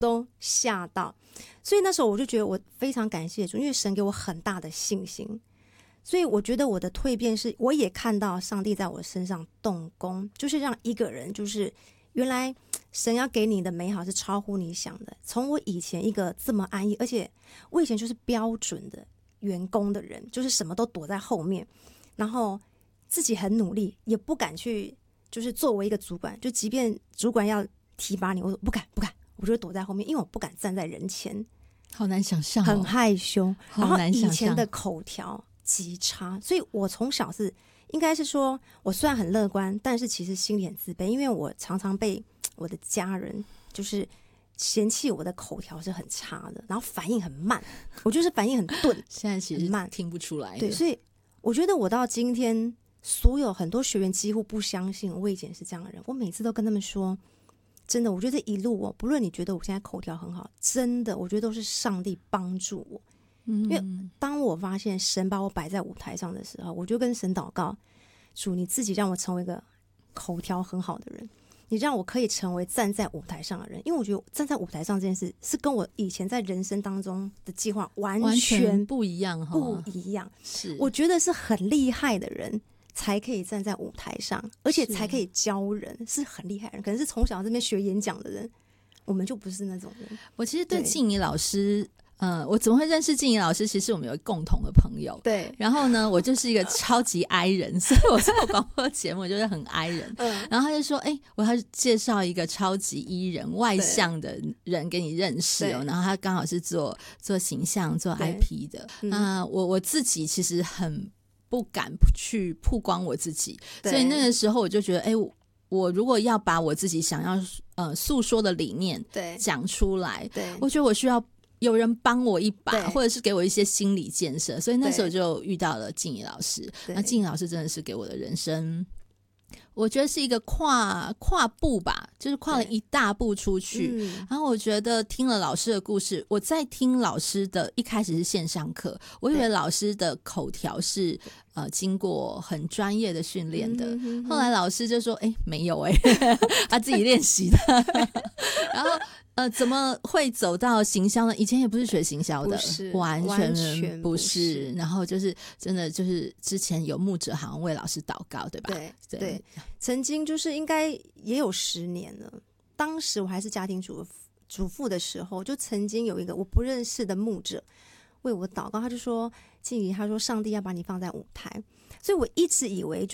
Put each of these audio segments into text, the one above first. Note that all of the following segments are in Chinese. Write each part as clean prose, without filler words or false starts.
都吓到。所以那时候我就觉得我非常感谢主，因为神给我很大的信心。所以我觉得我的蜕变是，我也看到上帝在我身上动工，就是让一个人，就是原来神要给你的美好是超乎你想的。从我以前一个这么安逸，而且我以前就是标准的员工的人，就是什么都躲在后面，然后自己很努力，也不敢去，就是作为一个主管，就即便主管要提拔你，我说不敢，我就会躲在后面，因为我不敢站在人前， 好难想象很害羞， 好难想象。 然后以前的口条极差，所以我从小是应该是说，我虽然很乐观，但是其实心里很自卑，因为我常常被我的家人就是嫌弃我的口条是很差的，然后反应很慢，我就是反应很钝， 现在其实慢听不出来的。 对，所以我觉得我到今天，所有很多学员几乎不相信我以前是这样的人，我每次都跟他们说，真的，我觉得这一路不论你觉得我现在口条很好，真的，我觉得都是上帝帮助我。因为当我发现神把我摆在舞台上的时候，我就跟神祷告，主你自己让我成为一个口条很好的人，你让我可以成为站在舞台上的人。因为我觉得站在舞台上这件事是跟我以前在人生当中的计划完全不一样， 是我觉得是很厉害的人才可以站在舞台上，而且才可以教人，是很厉害的人。可能是从小这边学演讲的人，我们就不是那种人。 我其实对静怡老师，我怎么会认识静怡老师？其实我们有共同的朋友， 对。 然后呢，我就是一个超级 I 人，所以我在我广播节目就是很 I 人。然后他就说：“我要介绍一个超级 E 人、外向的人给你认识哦。”然后他刚好是做形象、做 IP 的。我自己其实很不敢去曝光我自己，所以那个时候我就觉得，我如果要把我自己想要诉说的理念讲出来，我觉得我需要有人帮我一把，或者是给我一些心理建设，所以那时候就遇到了静怡老师。那静怡老师真的是给我的人生，我觉得是一个跨步吧，就是跨了一大步出去。然后我觉得听了老师的故事，我在听老师的一开始是线上课，我以为老师的口条是经过很专业的训练的，后来老师就说没有他自己练习的然后怎么会走到行销呢？以前也不是学行销的，完全不是。然后就是真的就是之前有牧者好像为老师祷告，对吧？ 对，曾经就是应该也有10年了。当时我还是家庭主妇的时候，就曾经有一个我不认识的牧者为我祷告，他就说：“静怡，他说上帝要把你放在舞台。”所以我一直以为就是，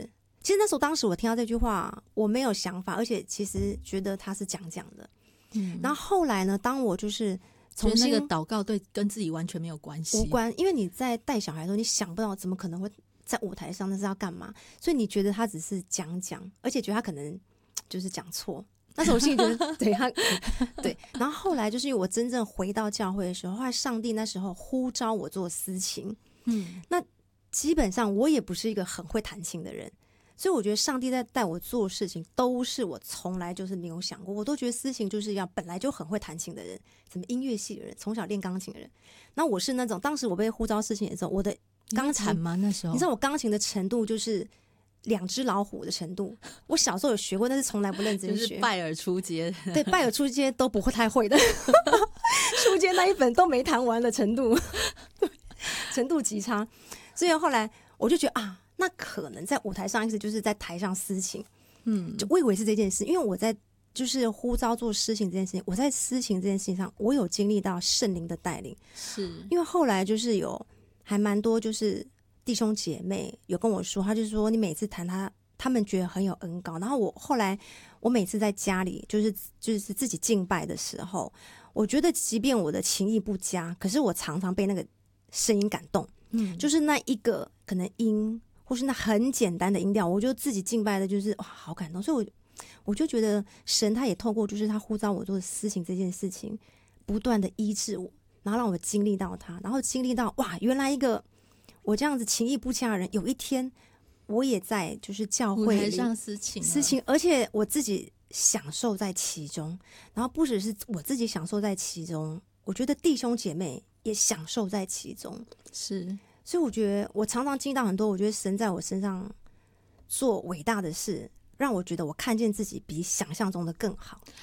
其实那时候当时我听到这句话，我没有想法，而且其实觉得他是讲的。然后后来呢，当我就是重新那个祷告跟自己完全没有关系， 无关，因为你在带小孩的时候，你想不到怎么可能会在舞台上，那是要干嘛？所以你觉得他只是讲，而且觉得他可能就是讲错。那时候我心里觉得对他对。然后后来就是因为我真正回到教会的时候，后来上帝那时候呼召我做司琴，那基本上我也不是一个很会弹琴的人。所以我觉得上帝在带我做事情都是我从来就是没有想过，我都觉得司琴就是要本来就很会弹琴的人，什么音乐系的人，从小练钢琴的人。那我是那种当时我被呼召司琴的时候，我的钢琴吗？那时候你知道我钢琴的程度就是2只老虎的程度。我小时候有学过，但是从来不认真学， 就是拜耳出街， 对，拜耳出街都不会太会的出街那一本都没弹完的程度程度极差。所以后来我就觉得那可能在舞台上意思就是在台上司琴，就我以为是这件事，因为我在就是呼召做司琴这件事情，我在司琴这件事情上，我有经历到圣灵的带领， 是因为后来就是有还蛮多就是弟兄姐妹有跟我说，他就说你每次弹他们觉得很有恩膏，然后后来我每次在家里就是自己敬拜的时候，我觉得即便我的情意不佳，可是我常常被那个声音感动，就是那一个可能音。或是那很简单的音调，我就自己敬拜的就是哇好感动。所以我就觉得神他也透过就是他呼召我做司琴这件事情不断的医治我，然后让我经历到他，然后经历到哇原来一个我这样子情意不佳的人，有一天我也在就是教会里舞台上司琴， 而且我自己享受在其中，然后不只是我自己享受在其中，我觉得弟兄姐妹也享受在其中。 是， 所以我觉得我常常经历到很多，我觉得神在我身上做伟大的事，让我觉得我看见自己比想象中的更好。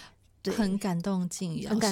对， 很感动敬瑶， 很感